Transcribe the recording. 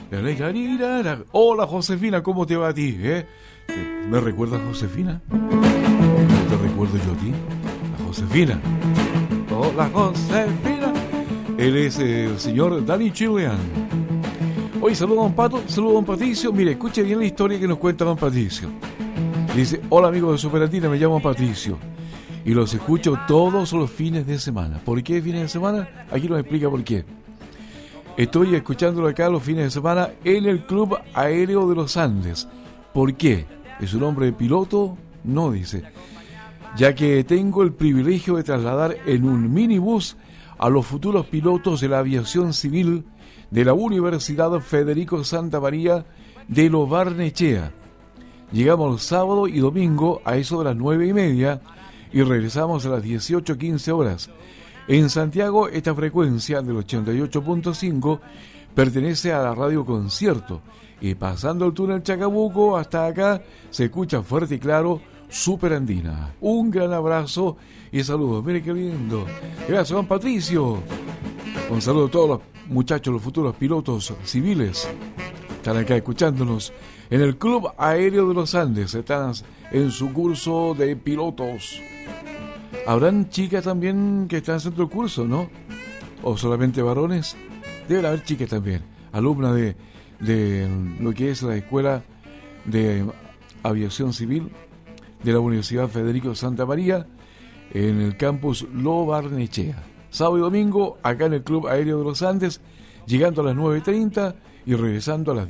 Hola Josefina, ¿cómo te va a ti? ¿Me recuerdas Josefina? ¿Cómo te recuerdo yo a ti? A Josefina. Hola Josefina. Él es el señor Danny Chilean. Hoy saludo a don Pato, saludo a don Patricio. Mire, escuche bien la historia que nos cuenta don Patricio. Dice, hola amigos de Superandina, me llamo Patricio y los escucho todos los fines de semana. ¿Por qué fines de semana? Aquí nos explica por qué. Estoy escuchándolo acá los fines de semana en el Club Aéreo de los Andes. ¿Por qué? ¿Es un hombre piloto? No, dice. Ya que tengo el privilegio de trasladar en un minibús a los futuros pilotos de la aviación civil de la Universidad Federico Santa María de Lo Barnechea. Llegamos el sábado y domingo a eso de las 9:30 y regresamos a las 18:15 horas. En Santiago, esta frecuencia del 88.5 pertenece a la Radio Concierto y pasando el túnel Chacabuco hasta acá se escucha fuerte y claro Superandina. Un gran abrazo y saludos. Mire qué lindo. Gracias, don Patricio. Un saludo a todos los muchachos, los futuros pilotos civiles. Están acá escuchándonos en el Club Aéreo de los Andes. Están en su curso de pilotos. ¿Habrán chicas también que están haciendo el curso, no? ¿O solamente varones? Deben haber chicas también. Alumnas de lo que es la Escuela de Aviación Civil de la Universidad Federico Santa María en el campus Lo Barnechea. Sábado y domingo acá en el Club Aéreo de los Andes, llegando a las 9:30 y regresando a las